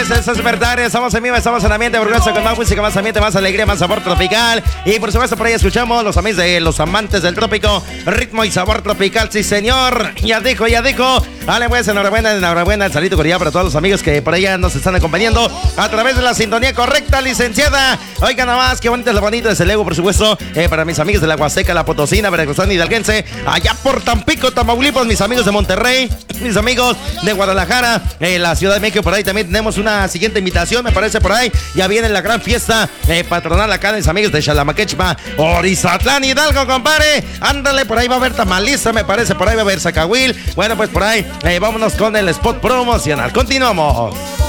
tardes, eso es verdad. Estamos en vivo, estamos en ambiente orgulloso con más música, más ambiente, más alegría, más sabor tropical. Y por supuesto, por ahí escuchamos los amigos de los amantes del trópico, ritmo y sabor tropical. Sí, señor. Ya dijo, ya dijo. Dale, pues, enhorabuena, el salito cordial para todos los amigos que por allá nos están acompañando a través de la sintonía correcta, licenciada. Oigan, nada más, qué bonito es lo bonito de Celego, por supuesto, para mis amigos de la Huasteca, la Potosina, Veracruzana, Hidalguense, allá por Tampico, Tamaulipas, mis amigos de Monterrey, mis amigos de Guadalajara, la Ciudad de México. Por ahí también tenemos una siguiente invitación, me parece por ahí. Ya viene la gran fiesta patronal acá de mis amigos de Xalamaquechpa, Orizatlán, Hidalgo, compadre. Ándale, por ahí va a haber tamaliza, me parece, por ahí va a haber zacahuil. Bueno, pues por ahí, vámonos con el spot promocional. Continuamos.